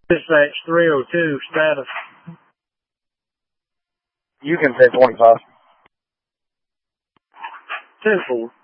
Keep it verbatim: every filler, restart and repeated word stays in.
Dispatch three oh two, status. You can say twenty-five. ten four.